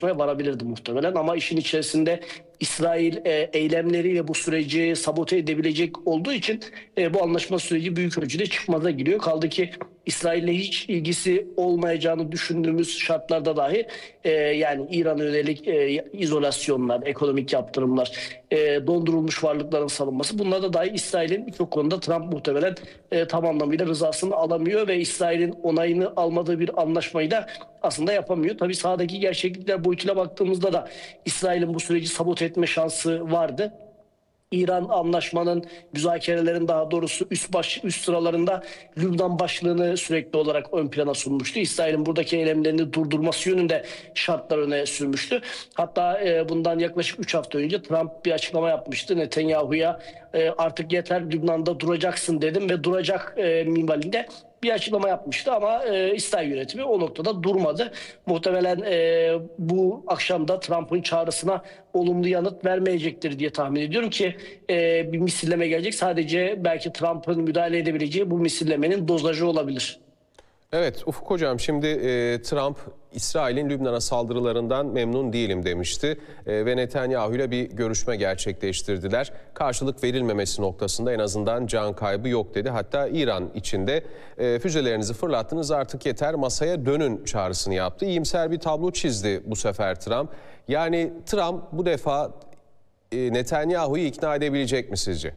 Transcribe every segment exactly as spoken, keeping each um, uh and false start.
varabilirdi muhtemelen, ama işin içerisinde İsrail e, eylemleriyle bu süreci sabote edebilecek olduğu için e, bu anlaşma süreci büyük ölçüde çıkmaza giriyor. Kaldı ki İsrail'le hiç ilgisi olmayacağını düşündüğümüz şartlarda dahi e, yani İran'a yönelik e, izolasyonlar, ekonomik yaptırımlar, e, dondurulmuş varlıkların salınması, bunlar da dahi İsrail'in birçok konuda Trump muhtemelen e, tam anlamıyla rızasını alamıyor ve İsrail'in onayını almadığı bir anlaşmayı da aslında yapamıyor. Tabii sahadaki gerçeklikler boyutuyla baktığımızda da İsrail'in bu süreci sabote etme şansı vardı. İran anlaşmanın, müzakerelerin daha doğrusu üst baş üst sıralarında Lübnan başlığını sürekli olarak ön plana sunmuştu. İsrail'in buradaki eylemlerini durdurması yönünde şartlar öne sürmüştü. Hatta e, bundan yaklaşık üç hafta önce Trump bir açıklama yapmıştı. Netanyahu'ya e, artık yeter, Lübnan'da duracaksın dedim ve duracak e, minvalinde bir açıklama yapmıştı, ama e, İsrail yönetimi o noktada durmadı. Muhtemelen e, bu akşam da Trump'ın çağrısına olumlu yanıt vermeyecektir diye tahmin ediyorum ki e, bir misilleme gelecek. Sadece belki Trump'ın müdahale edebileceği bu misillemenin dozajı olabilir. Evet Ufuk Hocam, şimdi e, Trump İsrail'in Lübnan'a saldırılarından memnun değilim demişti e, ve Netanyahu ile bir görüşme gerçekleştirdiler. Karşılık verilmemesi noktasında en azından can kaybı yok dedi. Hatta İran içinde e, füzelerinizi fırlattınız, artık yeter, masaya dönün çağrısını yaptı. İyimser bir tablo çizdi bu sefer Trump. Yani Trump bu defa e, Netanyahu'yu ikna edebilecek mi sizce?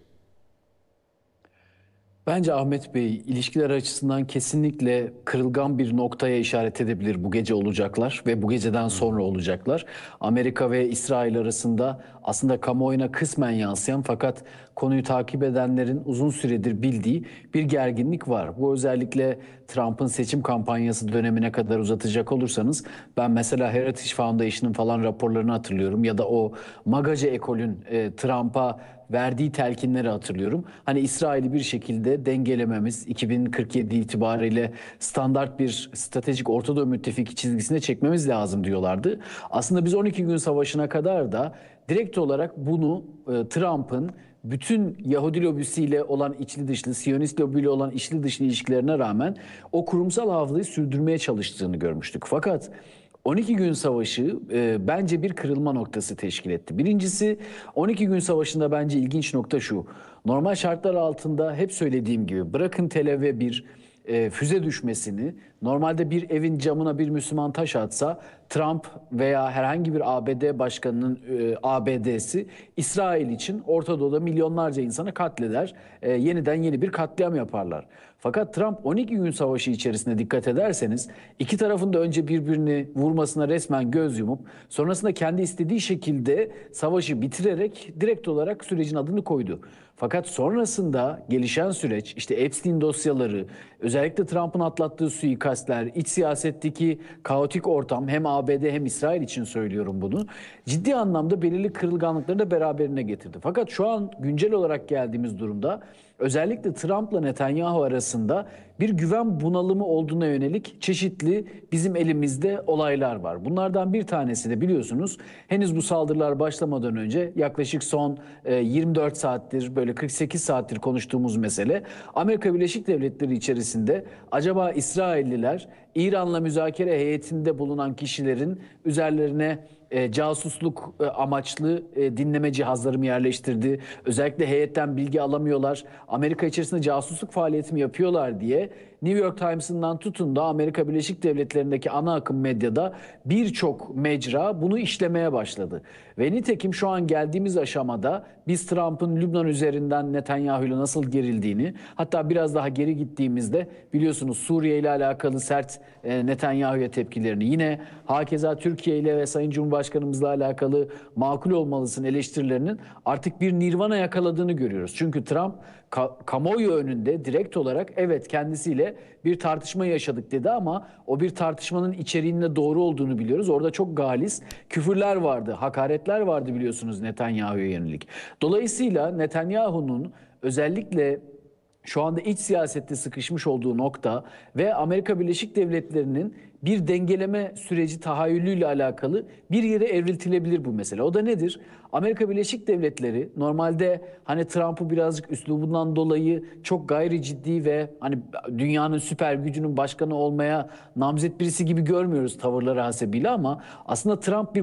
Bence Ahmet Bey ilişkiler açısından kesinlikle kırılgan bir noktaya işaret edebilir bu gece olacaklar ve bu geceden sonra olacaklar. Amerika ve İsrail arasında aslında kamuoyuna kısmen yansıyan fakat konuyu takip edenlerin uzun süredir bildiği bir gerginlik var. Bu özellikle Trump'ın seçim kampanyası dönemine kadar uzatacak olursanız, ben mesela Heritage Foundation'ın falan raporlarını hatırlıyorum ya da o Magace ekolün e, Trump'a verdiği telkinleri hatırlıyorum. Hani İsrail'i bir şekilde dengelememiz, iki bin kırk yedi itibariyle standart bir stratejik Orta Doğu müttefiki çizgisine çekmemiz lazım diyorlardı. Aslında biz on iki gün savaşına kadar da direkt olarak bunu e, Trump'ın bütün Yahudi lobisiyle olan içli dışlı, Siyonist lobiyle olan içli dışlı ilişkilerine rağmen o kurumsal hafızayı sürdürmeye çalıştığını görmüştük. Fakat on iki gün savaşı e, bence bir kırılma noktası teşkil etti. Birincisi, on iki gün savaşında bence ilginç nokta şu: normal şartlar altında hep söylediğim gibi bırakın Tel Aviv'e bir e, füze düşmesini, normalde bir evin camına bir Müslüman taş atsa Trump veya herhangi bir A B D başkanının e, A B D'si İsrail için Orta Doğu'da milyonlarca insanı katleder, e, yeniden yeni bir katliam yaparlar. Fakat Trump on iki gün savaşı içerisinde dikkat ederseniz iki tarafın da önce birbirini vurmasına resmen göz yumup sonrasında kendi istediği şekilde savaşı bitirerek direkt olarak sürecin adını koydu. Fakat sonrasında gelişen süreç, işte Epstein dosyaları, özellikle Trump'ın atlattığı suikastler, iç siyasetteki kaotik ortam, hem A B D hem İsrail için söylüyorum bunu, ciddi anlamda belirli kırılganlıkları da beraberine getirdi. Fakat şu an güncel olarak geldiğimiz durumda özellikle Trump'la Netanyahu arasında bir güven bunalımı olduğuna yönelik çeşitli bizim elimizde olaylar var. Bunlardan bir tanesi de biliyorsunuz henüz bu saldırılar başlamadan önce yaklaşık son yirmi dört saattir, böyle kırk sekiz saattir konuştuğumuz mesele, Amerika Birleşik Devletleri içerisinde acaba İsrailliler İran'la müzakere heyetinde bulunan kişilerin üzerlerine E, casusluk e, amaçlı e, dinleme cihazları mı yerleştirdi? Özellikle heyetten bilgi alamıyorlar, Amerika içerisinde casusluk faaliyeti mi yapıyorlar diye New York Times'ından tutun da Amerika Birleşik Devletleri'ndeki ana akım medyada birçok mecra bunu işlemeye başladı. Ve nitekim şu an geldiğimiz aşamada biz Trump'ın Lübnan üzerinden Netanyahu ile nasıl gerildiğini, hatta biraz daha geri gittiğimizde biliyorsunuz Suriye ile alakalı sert e, Netanyahu'ya tepkilerini, yine hakeza Türkiye ile ve Sayın Cumhurbaşkanımızla alakalı makul olmalısın eleştirilerinin artık bir nirvana yakaladığını görüyoruz. Çünkü Trump ka kamuoyu önünde direkt olarak evet kendisiyle bir tartışma yaşadık dedi, ama o bir tartışmanın içeriğinde doğru olduğunu biliyoruz. Orada çok galis küfürler vardı, hakaretler vardı biliyorsunuz Netanyahu'ya yönelik. Dolayısıyla Netanyahu'nun özellikle şu anda iç siyasette sıkışmış olduğu nokta ve Amerika Birleşik Devletleri'nin bir dengeleme süreci tahayyülüyle alakalı bir yere evriltilebilir bu mesele. O da nedir? Amerika Birleşik Devletleri normalde hani Trump'ı birazcık üslubundan dolayı çok gayri ciddi ve hani dünyanın süper gücünün başkanı olmaya namzet birisi gibi görmüyoruz tavırları hasebiyle, ama aslında Trump bir